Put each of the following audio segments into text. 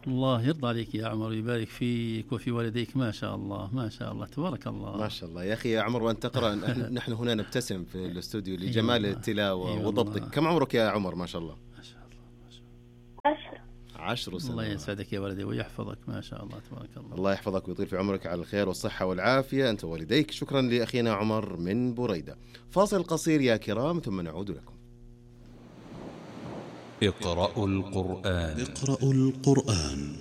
الله يرضى عليك يا عمر ويبارك فيك وفي والديك. ما شاء الله ما شاء الله تبارك الله. ما شاء الله يا أخي يا عمر، وأنت تقرأ نحن هنا نبتسم في الاستوديو أي لجمال والله. التلاوة أي وضبطك. والله. كم عمرك يا عمر؟ ما شاء الله. ما شاء الله ما شاء الله. 10 الله سنوات. يسعدك يا ولدي ويحفظك. ما شاء الله تبارك الله. الله يحفظك ويطيل في عمرك على الخير والصحة والعافية أنت ووالديك. شكرا لأخينا عمر من بريدة. فاصل قصير يا كرام ثم نعود لكم. اقرأوا القرآن. اقرأوا القرآن.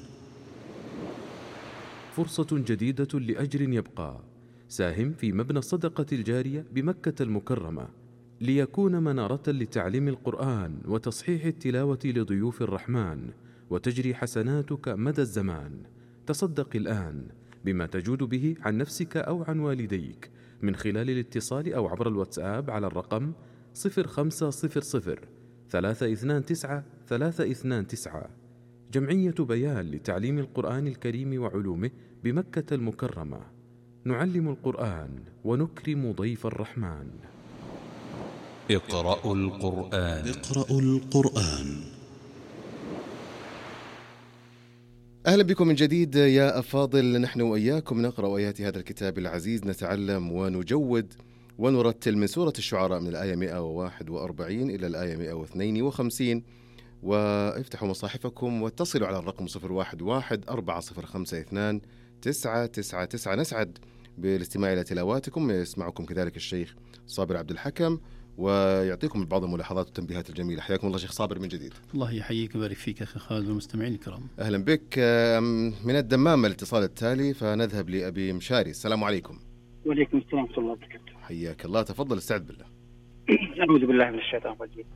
فرصة جديدة لأجر يبقى. ساهم في مبنى الصدقة الجارية بمكة المكرمة ليكون منارة لتعليم القرآن وتصحيح التلاوة لضيوف الرحمن، وتجري حسناتك مدى الزمان. تصدق الآن بما تجود به عن نفسك أو عن والديك من خلال الاتصال أو عبر الواتساب على الرقم 0500 329 329. جمعية بيان لتعليم القرآن الكريم وعلومه بمكة المكرمة. نعلم القرآن ونكرم ضيف الرحمن. اقرأوا القرآن. اقرأوا القرآن. أهلا بكم من جديد يا أفاضل. نحن وإياكم نقرأ آيات هذا الكتاب العزيز، نتعلم ونجود ونرتل من سورة الشعراء من الآية 141 إلى الآية 152. وافتحوا مصاحفكم واتصلوا على الرقم 011-4052-999. نسعد بالاستماع إلى تلاواتكم. يسمعكم كذلك الشيخ صابر عبد الحكم ويعطيكم بعض الملاحظات والتنبيهات الجميلة. حياكم الله شيخ صابر من جديد. الله يحييك ويبارك فيك أخي خالد والمستمعين الكرام. أهلا بك. من الدمام الاتصال التالي فنذهب لأبي مشاري. السلام عليكم. وعليكم السلام ورحمة الله وبركاته. حياك الله. تفضل استعد بالله. أعوذ بالله من الشيطان الرجيم.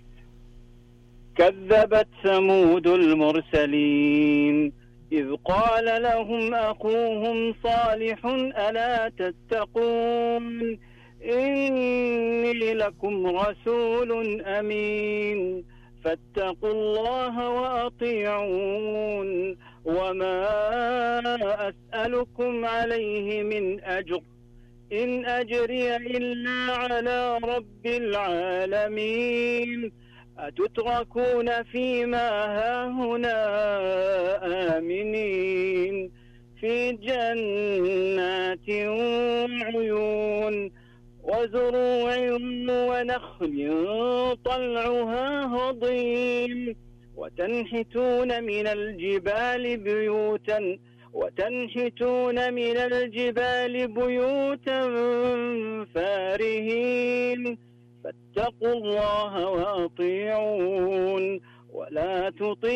كذبت ثمود المرسلين إذ قال لهم أخوهم صالح ألا تتقون إني لكم رسول أمين فاتقوا الله وأطيعون وما أسألكم عليه من أجر إن أجري إلا على رب العالمين أتتركون فيما هاهنا آمنين في جنات وعيون وزروع ونخل طلعها هضيم وتنحتون من الجبال بيوتا فارهين فاتقوا الله وأطيعون ولا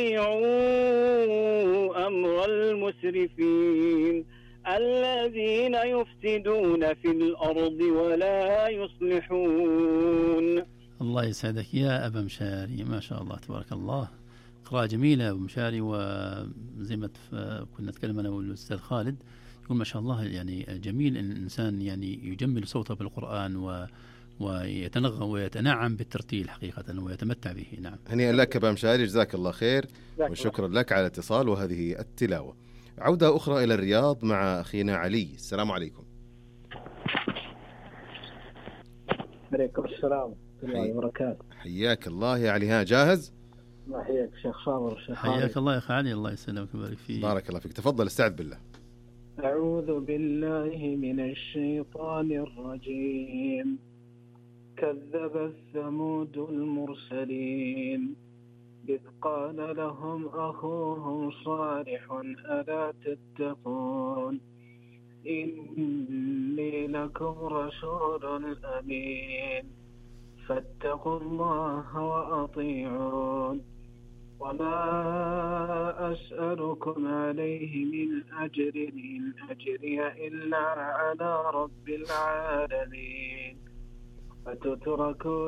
تطيعوا أمر المسرفين الذين يفسدون في الأرض ولا يصلحون. الله يسعدك يا أبا مشاري. ما شاء الله تبارك الله. قراءة جميلة يا أبو مشاري. وزي ما كنا نتكلم أنا والأستاذ خالد يقول ما شاء الله يعني جميل أن الإنسان يعني يجمل صوته بالقرآن ويتنغم ويتنعم بالترتيل حقيقة ويتمتع به. نعم. هنيئا لك أبا مشاري، جزاك الله خير وشكرا لك على الاتصال وهذه التلاوة. عودة أخرى إلى الرياض مع أخينا علي. السلام عليكم. عليكم السلام ورحمة الله وبركاته. حياك الله يا علي. ها جاهز؟ الله يحييك شيخ صابر. حياك الله يا أخي علي. الله يسلمك ويبارك فيك. بارك الله فيك. تفضل استعد بالله. أعوذ بالله من الشيطان الرجيم. كذب ثمود المرسلين إذ قال لهم أخوهم صالح ألا تتقون إني لكم رسول أمين فاتقوا الله وأطيعون وما أسألكم عليه من أجر إن أجري إلا على رب العالمين أتتركون